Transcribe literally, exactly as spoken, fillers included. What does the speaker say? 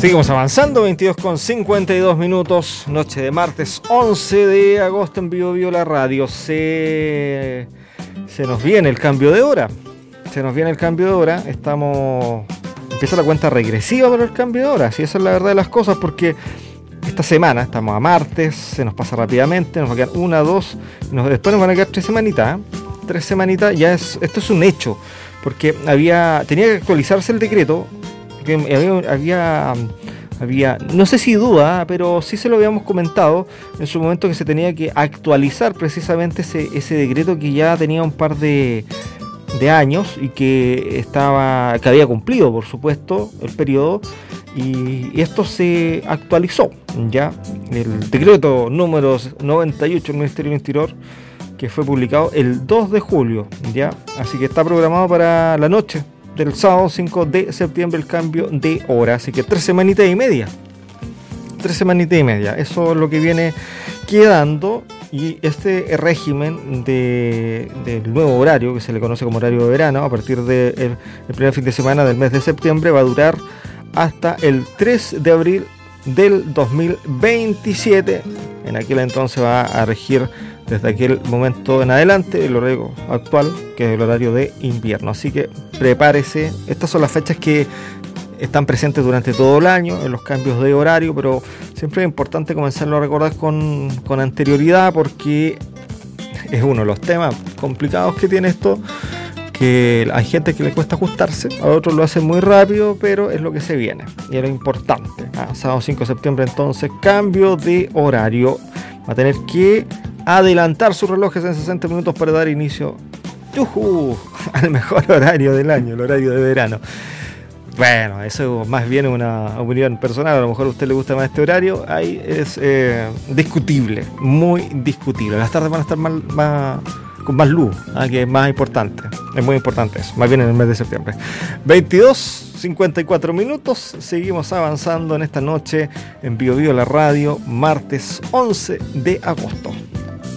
Seguimos avanzando, veintidós con cincuenta y dos minutos, noche de martes once de agosto en Vivo Vivo la radio. Se, se nos viene el cambio de hora, se nos viene el cambio de hora, estamos, empieza la cuenta regresiva para el cambio de hora, si esa es la verdad de las cosas, porque esta semana, estamos a martes, se nos pasa rápidamente, nos va a quedar una, dos, nos, después nos van a quedar tres semanitas, ¿eh? tres semanitas, ya es, esto es un hecho, porque había, tenía que actualizarse el decreto, que había, había, había, no sé si duda, pero sí se lo habíamos comentado en su momento, que se tenía que actualizar precisamente ese, ese decreto que ya tenía un par de, de años y que estaba, que había cumplido, por supuesto, el periodo, y, y esto se actualizó, ya, el decreto número noventa y ocho del Ministerio del Interior, que fue publicado el dos de julio, ya, así que está programado para la noche del sábado cinco de septiembre el cambio de hora, así que tres semanitas y media, tres semanitas y media, eso es lo que viene quedando. Y este régimen de, del nuevo horario, que se le conoce como horario de verano, a partir del de el primer fin de semana del mes de septiembre, va a durar hasta el tres de abril del dos mil veintisiete. En aquel entonces va a regir desde aquel momento en adelante el horario actual, que es el horario de invierno. Así que prepárese. Estas son las fechas que están presentes durante todo el año en los cambios de horario, pero siempre es importante comenzarlo a recordar con, con anterioridad, porque es uno de los temas complicados que tiene esto, que hay gente que le cuesta ajustarse, a otros lo hacen muy rápido, pero es lo que se viene y es lo importante. Ah, sábado cinco de septiembre entonces, cambio de horario. Va a tener que adelantar sus relojes en sesenta minutos para dar inicio ¡yujú! Al mejor horario del año, el horario de verano. Bueno, eso más bien es una opinión personal, a lo mejor a usted le gusta más este horario, ahí es eh, discutible, muy discutible. Las tardes van a estar más, más, con más luz, ¿eh? Que es más importante, es muy importante eso, más bien en el mes de septiembre. veintidós cincuenta y cuatro minutos, seguimos avanzando en esta noche en Vivo Vivo la radio, martes once de agosto.